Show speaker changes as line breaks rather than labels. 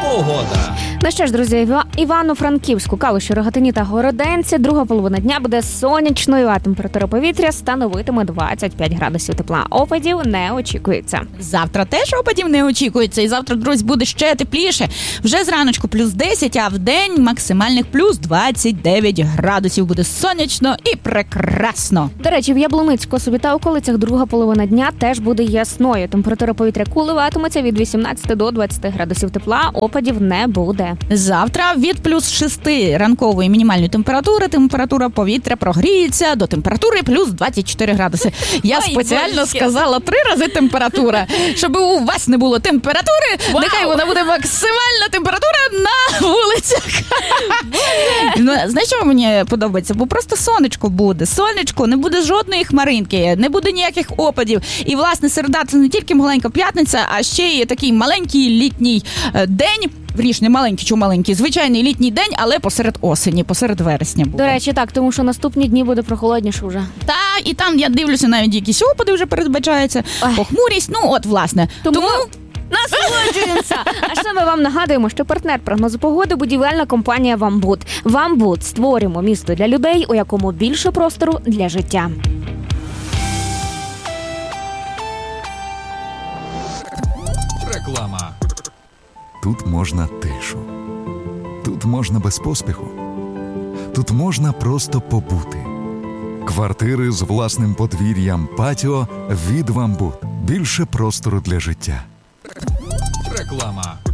погода.
Ну що ж, друзі, Івано-Франківську, Калуші, Рогатині та Городенці друга половина дня буде сонячною, а температура повітря становитиме 25 градусів тепла. Опадів не очікується.
Завтра теж опадів не очікується. І завтра, друзі, буде ще тепліше. Вже зраночку плюс 10, а в день максимальних плюс 29 градусів. Буде сонячно і прекрасно.
До речі, в Яблуницьку, Косові та околицях друга половина дня теж буде ясною. Температура повітря коливатиметься від 18 до 20 градусів тепла. Опадів не буде.
Завтра від плюс 6 ранкової мінімальної температури температура повітря прогріється до температури плюс 24 градуси. Я спеціально сказала 3 рази температура, щоб у вас не було температури. Нехай вона буде максимальна температура на вулицях. Знаєш, що мені подобається? Бо просто сонечко буде. Сонечко, не буде жодної хмаринки, не буде ніяких опадів. І, власне, середа – це не тільки маленька п'ятниця, а ще й такий маленький літній день. Вріж, не маленький, чи маленький, звичайний літній день, але посеред осені, посеред вересня буде.
До речі, так, тому що наступні дні буде прохолодніше вже.
Та, і там, я дивлюся, навіть якісь опади вже передбачаються, похмурість, власне. Тому...
Насолоджуємося! А ще ми вам нагадуємо, що партнер прогнозу погоди – будівельна компанія «Вамбуд». «Вамбуд» – створюємо місто для людей, у якому більше простору для життя.
Реклама.
Тут можна тишу. Тут можна без поспіху. Тут можна просто побути. Квартири з власним подвір'ям, патіо від «Вамбуд». Більше простору для життя.
Реклама.